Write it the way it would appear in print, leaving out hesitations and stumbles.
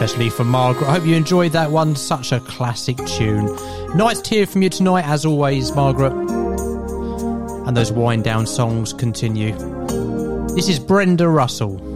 especially for Margaret. I hope you enjoyed that one. Such a classic tune. Nice to hear from you tonight, as always, Margaret. And those wind down songs continue. This is Brenda Russell.